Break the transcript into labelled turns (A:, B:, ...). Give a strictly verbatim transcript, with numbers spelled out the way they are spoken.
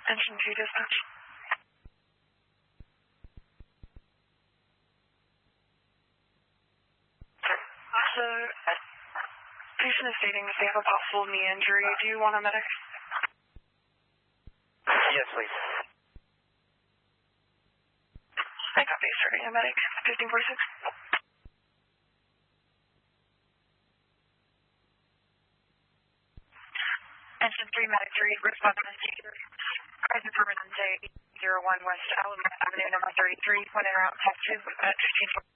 A: Engine two dispatch. So, patient is stating that they have a possible knee injury. Do you want a medic?
B: Yes, please.
A: I got base starting a medic. fifteen forty-six. Engine three, medic three, response to Kaiser Permanente zero one West Alamo Avenue, number thirty-three, point in route, test two, at fifteen forty.